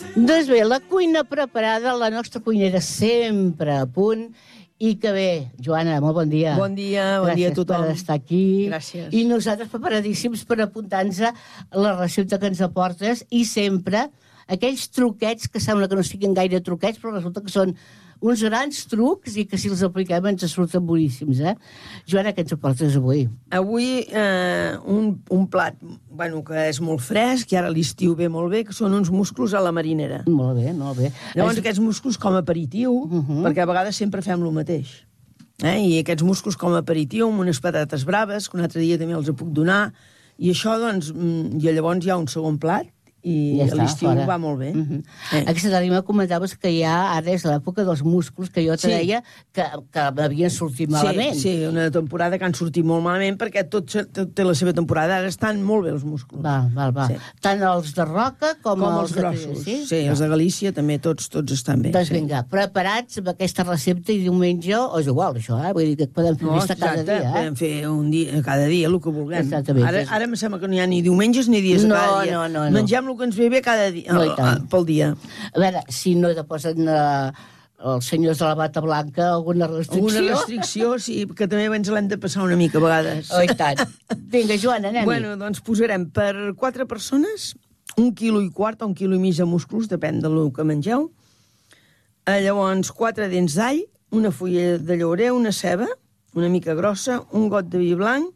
Doncs bé, la cuina preparada, la nostra cuinera sempre a punt. I que bé, Joana, molt bon dia. Bon dia a tothom. Gràcies per estar aquí. Gràcies. I nosaltres preparadíssims per apuntar-nos a la recepta que ens aportes i sempre aquells truquets que sembla que no siguin gaire truquets, però resulta que són uns grans trucs i que si els apliquem ens surten boníssims, eh? Joana, què ens aportes avui? Avui un plat que és molt fresc, i ara l'estiu ve molt bé, que són uns musclos a la marinera. Molt bé, molt bé. Llavors aquests musclos com a aperitiu, perquè a vegades sempre fem el mateix. I aquests musclos com a aperitiu, amb unes patates braves, que un altre dia també els puc donar, i això, doncs, i llavors hi ha un segon plat, i ja a l'estiu va molt bé. Aquesta tarda me comentaves que ja ara és l'època dels músculs, que jo te deia que havien sortit malament. Sí, una temporada que han sortit molt malament, perquè tot té la seva temporada. Ara estan molt bé els músculs. Val. Sí. Tant els de roca com els grossos. Sí, els de Galícia també, tots estan bé. Doncs vinga, preparats amb aquesta recepta i diumenge, o és igual això, vull dir que podem fer vista cada dia. Podem fer un dia, cada dia, el que vulguem. Exactament. Ara em sembla que no hi ha ni diumenges ni dies a cada dia. No. Mengem el que ens ve bé cada dia, pel dia. A veure, si no te posen els senyors de la bata blanca alguna restricció... Alguna restricció, sí, que també ens l'hem de passar una mica a vegades. Oh, i tant. Vinga, Joana, anem-hi. Doncs posarem per 4 persones 1,25 quilos o 1,5 quilos de músculs, depèn del que mengeu. Llavors, 4 dents d'all, una fulla de llaurer, una ceba, una mica grossa, un got de vi blanc,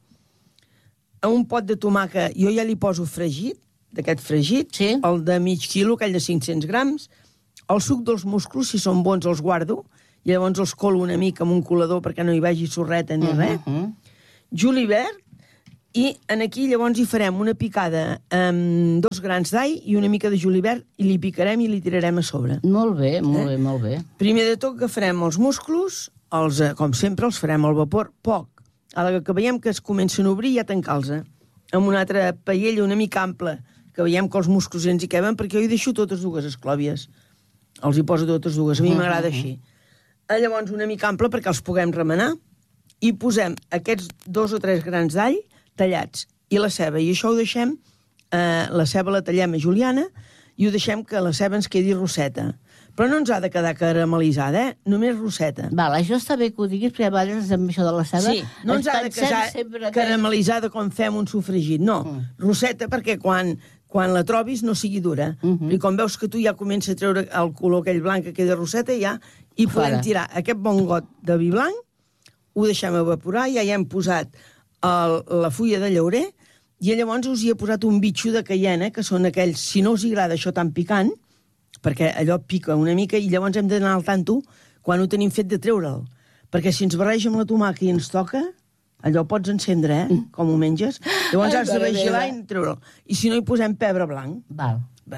un pot de tomàquet, jo ja li poso fregit, d'aquest fregit, el de mig quilo, aquell de 500 grams, el suc dels musclos, si són bons, els guardo, i llavors els colo una mica amb un colador perquè no hi vagi sorreta ni res. Julivert, i aquí llavors hi farem una picada amb 2 grans d'all i una mica de julivert, i li picarem i li tirarem a sobre. Molt bé. Primer de tot agafarem els musclos, com sempre els farem al vapor, poc. A la que veiem que es comencen a obrir, ja tancar-los. Amb una altra paella una mica ampla, que veiem que els musclos ens hi queben, perquè jo hi deixo totes dues esclòvies. Els hi poso totes dues, a mi m'agrada així. Llavors una mica ampla perquè els puguem remenar, i posem aquests 2 o 3 grans d'all tallats, i la ceba, i això ho deixem, la ceba la tallem a juliana, i ho deixem que la ceba ens quedi rosseta. Però no ens ha de quedar caramelitzada, només rosseta. Val, això està bé que ho diguis, perquè a vegades amb això de la ceba... Sí, no ens ha de quedar caramelitzada com fem un sofregit, no. Rosseta perquè quan la trobis no sigui dura. I com veus que tu ja comença a treure el color aquell blanc que queda rosseta, ja hi podem tirar aquest bon got de vi blanc, ho deixem evaporar, ja hi hem posat la fulla de llaurer, i llavors us hi he posat un bitxo de caiena, que són aquells, si no us agrada això tan picant, perquè allò pica una mica, i llavors hem d'anar al tanto quan ho tenim fet de treure'l. Perquè si ens barreja amb la tomàquet i ens toca, allò pots encendre, com ho menges. Llavors has de vigilar i treure'l. I si no, hi posem pebre blanc. Val.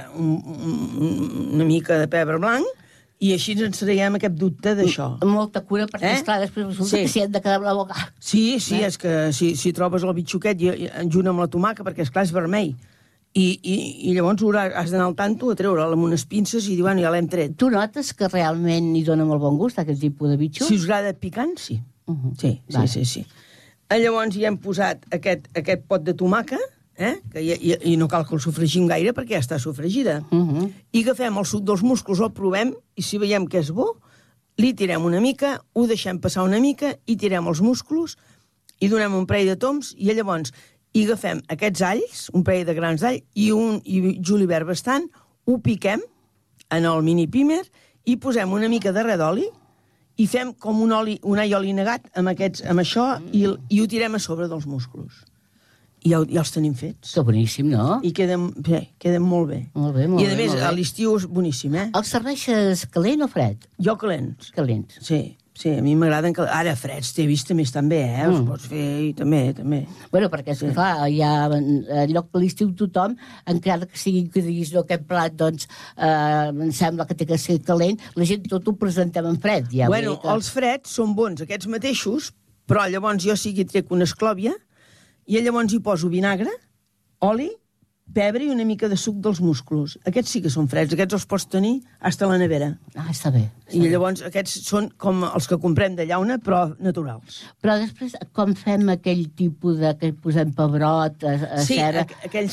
Una mica de pebre blanc, i així ens traiem aquest dubte d'això. Molta cura, perquè, esclar, després resulta que s'hi han de quedar amb la boca. Sí, és que si trobes el bitxoquet junt amb la tomàquet, perquè, esclar, és vermell, i llavors has d'anar al tanto a treure'l amb unes pinces i dir, ja l'hem tret. Tu notes que realment hi dona molt bon gust, aquest tipus de bitxo? Si us agrada picant, sí. Sí. Llavors hi hem posat aquest pot de tomàquet, i no cal que el sofregim gaire perquè ja està sofregida. I agafem el suc dels musclos, el provem, i si veiem que és bo, li tirem una mica, ho deixem passar una mica, i tirem els musclos, i donem un parell de toms, i llavors i agafem aquests alls, un parell de grans d'all, i julivert bastant, ho piquem en el mini pimer, i posem una mica de redoli, i fem com un all oli negat amb això, i ho tirem a sobre dels musclos. I ja els tenim fets. Que boníssim, no? I queden molt bé. I a més, a l'estiu és boníssim, Els serveixes calent o fred? Jo calents. Calents. Sí, a mi m'agraden que... Ara, freds, t'he vist, també estan bé, els pots fer, i també. Bueno, perquè, esclar, ja en lloc que l'estiu tothom, encara que sigui que diguis, no, aquest plat, doncs, em sembla que té que ser calent, la gent tot ho presentem en fred, ja. Bueno, els freds són bons, aquests mateixos, però llavors jo sí que hi trec una esclòvia, i llavors hi poso vinagre, oli, pebre i una mica de suc dels musclos. Aquests sí que són freds, aquests els pots tenir fins a la nevera. Està bé. I llavors aquests són com els que comprem de llauna, però naturals. Però després, com fem aquell tipus de que posem pebrot, cera... Sí, aquell sí.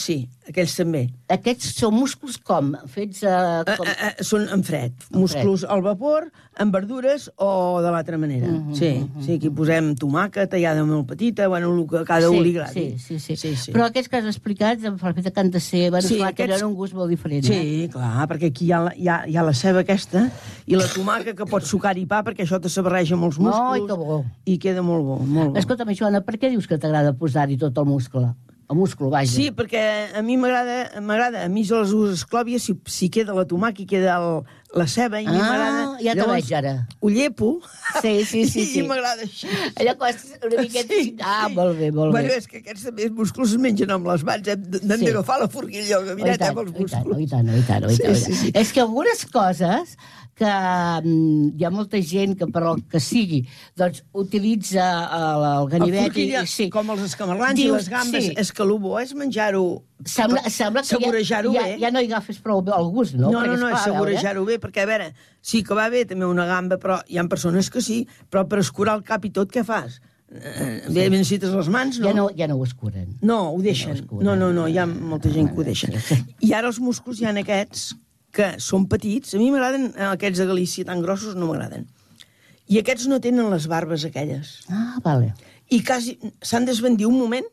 aquells també. Aquests són músculs com? Fets Són en fred. Músculs al vapor, amb verdures o de l'altra manera. Sí, aquí posem tomàquet, tallada molt petita, bueno, el que a cada un li agradi. Sí. Però aquests que has explicat, per fet que han de ser... Bueno, clar, tenen un gust molt diferent. Sí, clar, perquè aquí hi ha la ceba aquesta i la tomàquet que pots sucar-hi pa perquè això te s'abarreja amb els músculs i queda molt bo, molt bo. Escolta'm, Joana, per què dius que t'agrada posar-hi tot el múscul? El múscul, vaja. Sí, perquè a mi m'agrada, a mi les esclòvies, si queda la tomàquet i queda la ceba, i a mi m'agrada... Ja te veig, ara. Ho llepo, sí. i m'agrada així. Allò costa una miqueta... Sí. Molt bé. Bueno, és que aquests també músculs es mengen amb les mans, hem d'agafar la forquilla o el gabinet amb els músculs. I tant. Sí. És que algunes coses que hi ha molta gent que per el que sigui doncs utilitza el ganivet forquilla, com els escamarlans i les gambes, és que el bo és menjar-ho, sembla que saborejar-ho bé. Ja no hi agafes prou el gust, no? No, és saborejar-ho bé, perquè a veure, sí que va bé també una gamba, però hi ha persones que sí, però per escurar el cap i tot, què fas? Bé, necessites les mans, no? Ja no ho escuren. No, ho deixen. No, hi ha molta gent que ho deixa. I ara els músculs hi ha aquests que són petits. A mi m'agraden aquests de Galícia tan grossos, no m'agraden. I aquests no tenen les barbes aquelles. Ah, vale. I quasi s'han d'esbandir un moment,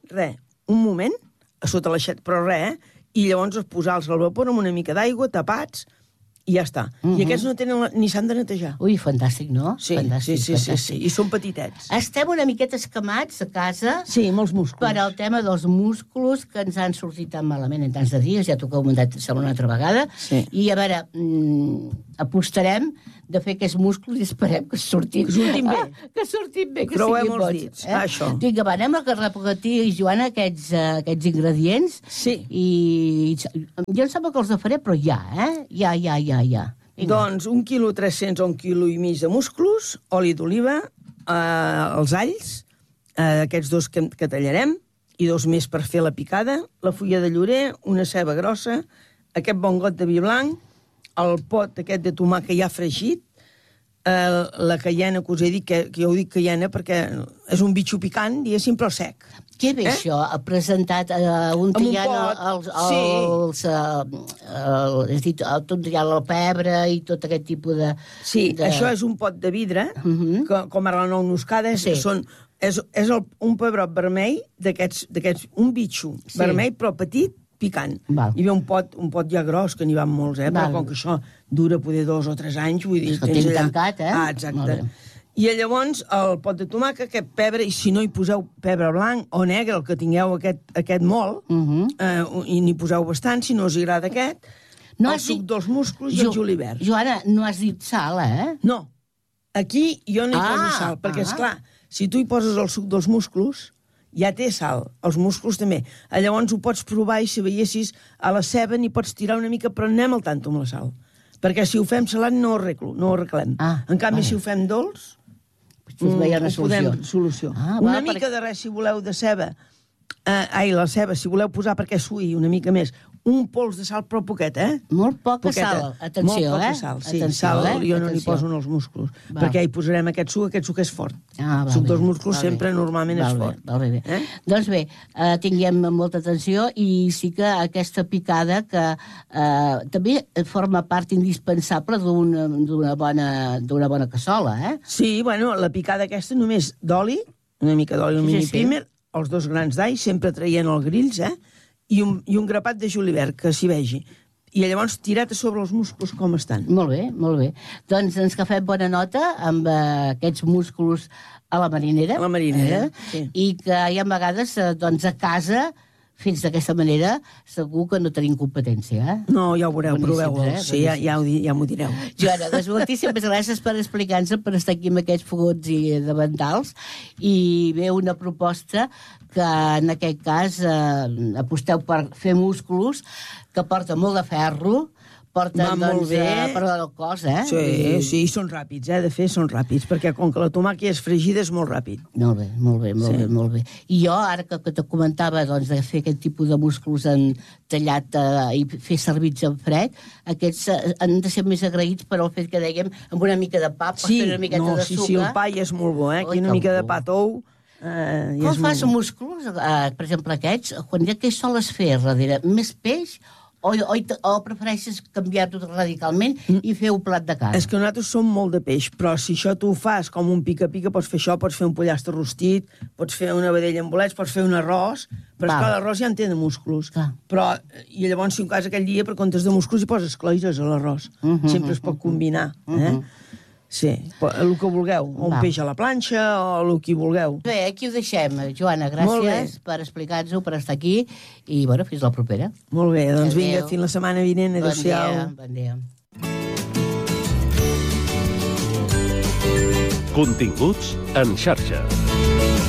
a sota l'aixet, però i llavors posar-los al vapor amb una mica d'aigua, tapats, i ja està. I aquests no tenen ni s'han de netejar. Ui, fantàstic, no? Sí, i són petitets. Estem una miqueta escamats a casa... Sí, molts músculs. Per al tema dels músculs que ens han sortit tan malament en tants de dies, ja t'ho he comentat una altra vegada, i a veure, apostarem de fer aquests músculs i esperem que surtin bé. Que surtin bé, que siguin bons. Això. Vinga, va, anem a repetir, Joana, aquests ingredients. Sí. I jo em sembla que els faré, però ja. Vinga. Doncs 1,3 kg o 1,5 kg de músculs, oli d'oliva, els alls, aquests dos que tallarem, i 2 més per fer la picada, la fulla de llorer, una ceba grossa, aquest bon got de vi blanc, el pot aquest de tomàquet ja fregit, la caiena, que us he dit, que jo ho dic caiena perquè és un bitxo picant, diguéssim, però sec. Què ve això? Ha presentat un triant tot triant el pebre i tot aquest tipus de... Sí, això és un pot de vidre, com ara la nou noscada, és un pebrot vermell d'aquests, un bitxo vermell però petit, picant. Hi havia un pot ja gros, que n'hi van molts, però com que això dura poder 2 o 3 anys, vull dir... És que tens tancat, exacte. I llavors el pot de tomàquet, aquest pebre, i si no hi poseu pebre blanc o negre, el que tingueu aquest molt, i n'hi poseu bastant, si no us agrada aquest, el suc dels músculs i el julivert. Joana, no has dit sal, No. Aquí jo no hi poso sal, perquè, esclar, si tu hi poses el suc dels músculs, ja té sal, els músculs també. Llavors ho pots provar i si veiessis a la ceba n'hi pots tirar una mica, però anem al tanto amb la sal. Perquè si ho fem salat no ho arreglem. En canvi, si ho fem dolç, podem solució. Una mica de res, si voleu, de ceba. La ceba, si voleu posar perquè suï una mica més, un pols de sal, però poquet, Molt poca sal, atenció, Molt poca sal, sí. Sal jo no n'hi poso en els músculs, perquè hi posarem aquest suc és fort. El suc dels músculs sempre normalment és fort. Doncs bé, tinguem molta atenció i sí que aquesta picada que també forma part indispensable d'una bona cassola, Sí, bueno, la picada aquesta només d'oli, una mica d'oli, un mini primer, els 2 grans d'all, sempre traient els grills, i un grapat de julivert, que s'hi vegi. I llavors tirat a sobre els músculs com estan. Molt bé. Doncs ens que fem bona nota amb aquests músculs a la marinera. A la marinera, sí. I que hi ha vegades, doncs, a casa, fets d'aquesta manera, segur que no tenim competència, No, ja ho veureu, proveu-ho. Sí, ja m'ho direu. Joana, doncs moltíssimes gràcies per explicar-nos, per estar aquí amb aquests fogots i davantals. I ve una proposta que, en aquest cas, aposteu per fer músculs, que porta molt de ferro, porten, doncs, per al cos, Sí, són ràpids, de fer són ràpids, perquè com que la tomàquet és fregida és molt ràpid. Molt bé. I jo, ara que te comentava, doncs, de fer aquest tipus de músculs tallat i fer servits en fred, aquests han de ser més agraïts per al fet que dèiem amb una mica de pa, una miqueta de sucre. Sí, el pa ja és molt bo, aquí una mica de pa tou, Com fas músculs, per exemple, aquests, quan ja què sols fer darrere? Més peix o prefereixes canviar-ho radicalment i fer un plat de carn? És que nosaltres som molt de peix, però si això tu ho fas com un pica-pica, pots fer això, pots fer un pollastre rostit, pots fer una vedella amb bolets, pots fer un arròs, però esclar, l'arròs ja en té de músculs. Però, i llavors, si en cas aquell dia, per comptes de músculs, hi poses cloïdes a l'arròs. Sempre es pot combinar, Sí, el que vulgueu, o un peix a la planxa, o el que vulgueu. Bé, aquí ho deixem. Joana, gràcies per explicar-nos-ho, per estar aquí, i, bueno, fins la propera. Molt bé, doncs vinga, fins la setmana vinent. Adéu-siau. Bon dia. Continguts en xarxa.